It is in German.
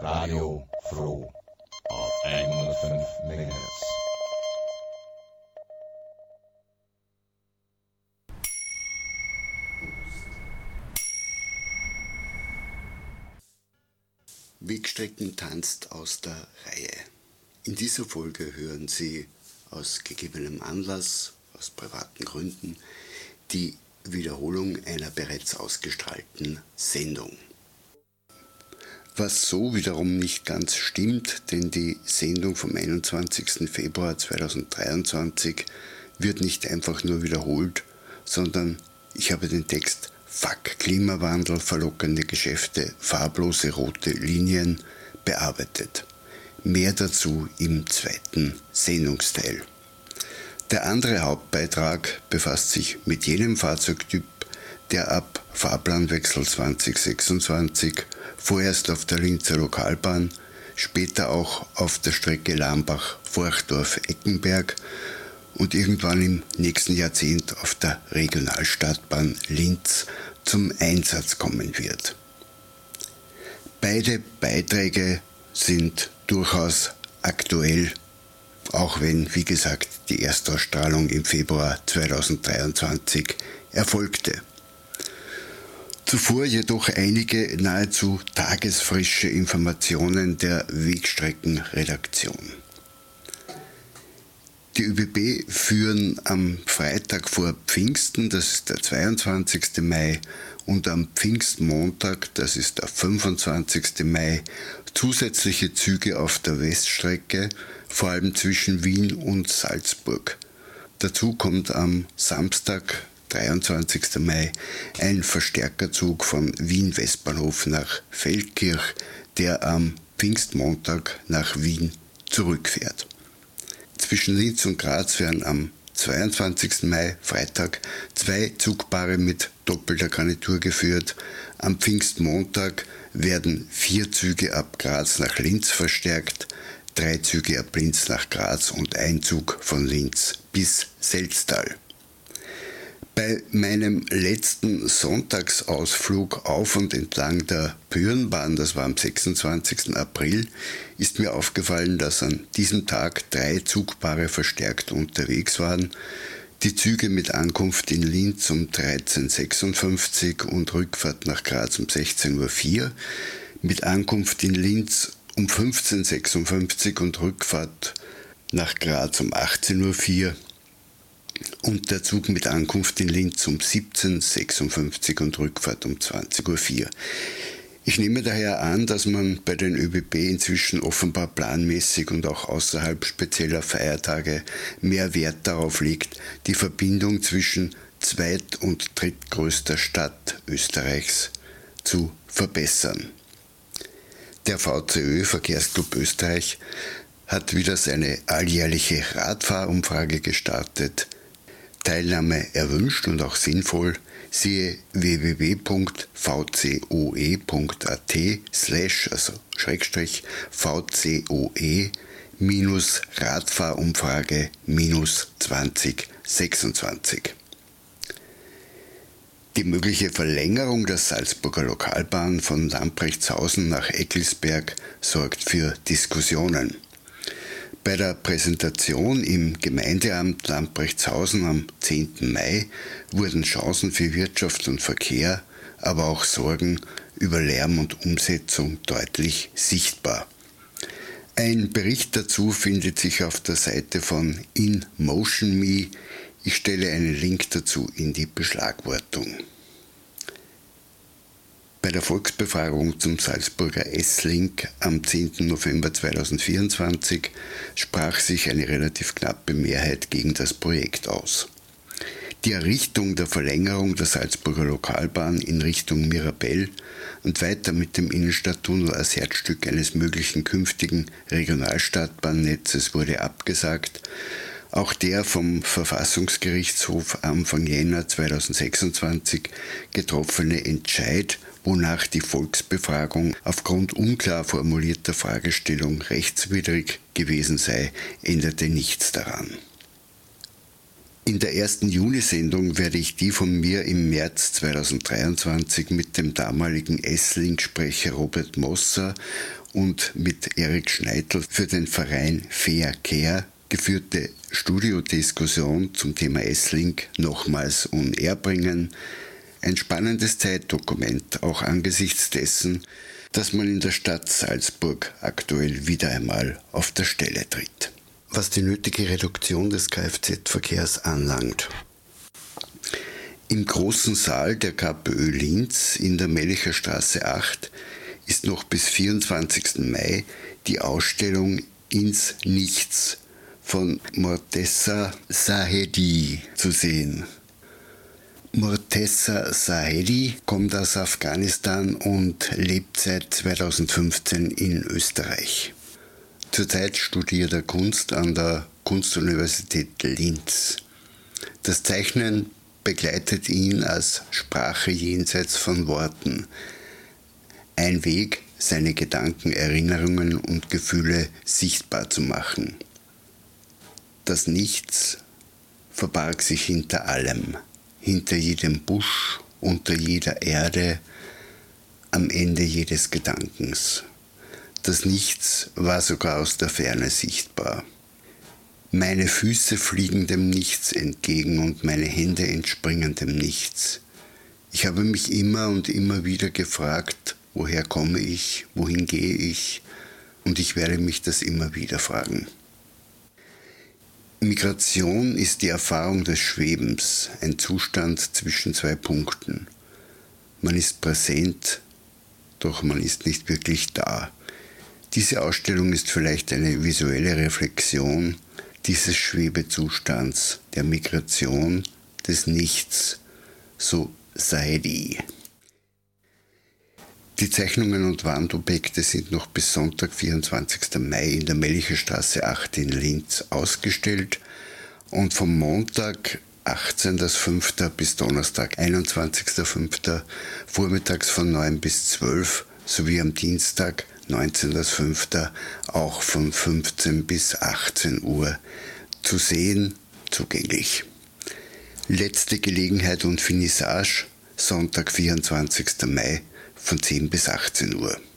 Radio Froh auf 105 MHz. Wegstrecken tanzt aus der Reihe. In dieser Folge hören Sie aus gegebenem Anlass, aus privaten Gründen, die Wiederholung einer bereits ausgestrahlten Sendung. Was so wiederum nicht ganz stimmt, denn die Sendung vom 21. Februar 2023 wird nicht einfach nur wiederholt, sondern ich habe den Text Fuck Klimawandel, verlockende Geschäfte, farblose rote Linien bearbeitet. Mehr dazu im zweiten Sendungsteil. Der andere Hauptbeitrag befasst sich mit jenem Fahrzeugtyp, der ab Fahrplanwechsel 2026 vorerst auf der Linzer Lokalbahn, später auch auf der Strecke Lambach-Forchdorf-Eckenberg und irgendwann im nächsten Jahrzehnt auf der Regionalstadtbahn Linz zum Einsatz kommen wird. Beide Beiträge sind durchaus aktuell, auch wenn, wie gesagt, die Erstausstrahlung im Februar 2023 erfolgte. Zuvor jedoch einige nahezu tagesfrische Informationen der Wegstreckenredaktion. Die ÖBB führen am Freitag vor Pfingsten, das ist der 22. Mai, und am Pfingstmontag, das ist der 25. Mai, zusätzliche Züge auf der Weststrecke, vor allem zwischen Wien und Salzburg. Dazu kommt am Samstag, 23. Mai, ein Verstärkerzug von Wien Westbahnhof nach Feldkirch, der am Pfingstmontag nach Wien zurückfährt. Zwischen Linz und Graz werden am 22. Mai, Freitag, 2 Zugpaare mit doppelter Garnitur geführt. Am Pfingstmontag werden 4 Züge ab Graz nach Linz verstärkt, 3 Züge ab Linz nach Graz und ein Zug von Linz bis Selztal. Bei meinem letzten Sonntagsausflug auf und entlang der Pöhrenbahn, das war am 26. April, ist mir aufgefallen, dass an diesem Tag 3 Zugpaare verstärkt unterwegs waren. Die Züge mit Ankunft in Linz um 13.56 Uhr und Rückfahrt nach Graz um 16.04 Uhr, mit Ankunft in Linz um 15.56 Uhr und Rückfahrt nach Graz um 18.04 Uhr. Und der Zug mit Ankunft in Linz um 17.56 Uhr und Rückfahrt um 20.04 Uhr. Ich nehme daher an, dass man bei den ÖBB inzwischen offenbar planmäßig und auch außerhalb spezieller Feiertage mehr Wert darauf legt, die Verbindung zwischen zweit- und drittgrößter Stadt Österreichs zu verbessern. Der VCÖ, Verkehrsclub Österreich, hat wieder seine alljährliche Radfahrumfrage gestartet. Teilnahme erwünscht und auch sinnvoll, siehe www.vcoe.at/Radfahrumfrage-2026. Die mögliche Verlängerung der Salzburger Lokalbahn von Lamprechtshausen nach Ecclesberg sorgt für Diskussionen. Bei der Präsentation im Gemeindeamt Lamprechtshausen am 10. Mai wurden Chancen für Wirtschaft und Verkehr, aber auch Sorgen über Lärm und Umsetzung deutlich sichtbar. Ein Bericht dazu findet sich auf der Seite von InMotionMe. Ich stelle einen Link dazu in die Beschlagwortung. Bei der Volksbefragung zum Salzburger S-Link am 10. November 2024 sprach sich eine relativ knappe Mehrheit gegen das Projekt aus. Die Errichtung der Verlängerung der Salzburger Lokalbahn in Richtung Mirabell und weiter mit dem Innenstadttunnel als Herzstück eines möglichen künftigen Regionalstadtbahnnetzes wurde abgesagt. Auch der vom Verfassungsgerichtshof Anfang Jänner 2026 getroffene Entscheid, wonach die Volksbefragung aufgrund unklar formulierter Fragestellung rechtswidrig gewesen sei, änderte nichts daran. In der ersten Juni-Sendung werde ich die von mir im März 2023 mit dem damaligen S-Link-Sprecher Robert Mosser und mit Erik Schneidl für den Verein Fair Care geführte Studiodiskussion zum Thema S-Link nochmals on air bringen. Ein spannendes Zeitdokument, auch angesichts dessen, dass man in der Stadt Salzburg aktuell wieder einmal auf der Stelle tritt. Was die nötige Reduktion des Kfz-Verkehrs anlangt. Im großen Saal der KPÖ Linz in der Mellicher Straße 8 ist noch bis 24. Mai die Ausstellung Ins Nichts von Morteza Zahedi zu sehen. Morteza Zahedi kommt aus Afghanistan und lebt seit 2015 in Österreich. Zurzeit studiert er Kunst an der Kunstuniversität Linz. Das Zeichnen begleitet ihn als Sprache jenseits von Worten. Ein Weg, seine Gedanken, Erinnerungen und Gefühle sichtbar zu machen. Das Nichts verbarg sich hinter allem, hinter jedem Busch, unter jeder Erde, am Ende jedes Gedankens. Das Nichts war sogar aus der Ferne sichtbar. Meine Füße fliegen dem Nichts entgegen und meine Hände entspringen dem Nichts. Ich habe mich immer und immer wieder gefragt, woher komme ich, wohin gehe ich, und ich werde mich das immer wieder fragen. Migration ist die Erfahrung des Schwebens, ein Zustand zwischen zwei Punkten. Man ist präsent, doch man ist nicht wirklich da. Diese Ausstellung ist vielleicht eine visuelle Reflexion dieses Schwebezustands, der Migration, des Nichts, so Zahedi. Die Zeichnungen und Wandobjekte sind noch bis Sonntag, 24. Mai in der Mellicher Straße 8 in Linz ausgestellt und vom Montag 18.05. bis Donnerstag 21.05. vormittags von 9 bis 12 sowie am Dienstag 19.05. auch von 15 bis 18 Uhr zu sehen, zugänglich. Letzte Gelegenheit und Finissage Sonntag, 24. Mai von 10 bis 18 Uhr.